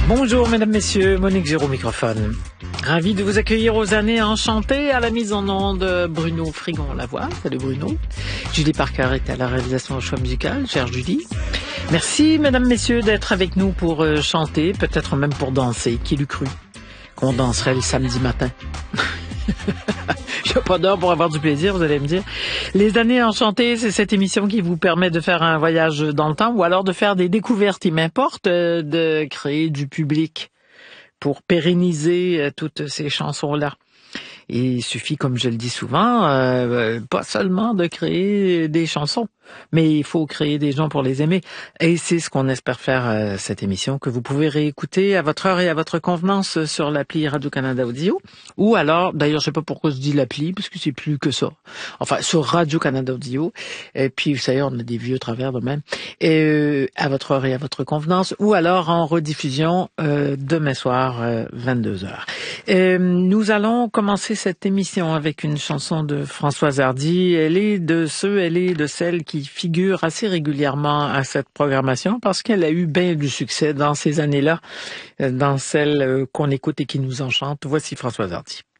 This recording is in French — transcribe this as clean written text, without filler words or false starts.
Bonjour mesdames, messieurs, Monique Géraud au microphone. Ravi de vous accueillir aux années enchantées à la mise en onde Bruno Frigon-Lavoie. Salut Bruno. Julie Parker est à la réalisation au choix musical. Chère Julie. Merci mesdames, messieurs d'être avec nous pour chanter, peut-être même pour danser. Qui l'eût cru qu'on danserait le samedi matin? Je n'ai pas d'heure pour avoir du plaisir, vous allez me dire. Les années enchantées, c'est cette émission qui vous permet de faire un voyage dans le temps ou alors de faire des découvertes. Il m'importe de créer du public pour pérenniser toutes ces chansons-là. Et il suffit, comme je le dis souvent, pas seulement de créer des chansons, mais il faut créer des gens pour les aimer. Et c'est ce qu'on espère faire cette émission, que vous pouvez réécouter à votre heure et à votre convenance sur l'appli Radio-Canada Audio. Ou alors, d'ailleurs, je sais pas pourquoi je dis l'appli, parce que c'est plus que ça. Enfin, sur Radio-Canada Audio. Et puis, vous savez, on a des vieux travers de même. Et à votre heure et à votre convenance. Ou alors en rediffusion demain soir, 22h. Nous allons commencer cette émission avec une chanson de Françoise Hardy. Elle est de celles qui figurent assez régulièrement à cette programmation parce qu'elle a eu bien du succès dans ces années-là, dans celles qu'on écoute et qui nous enchantent. Voici Françoise Hardy.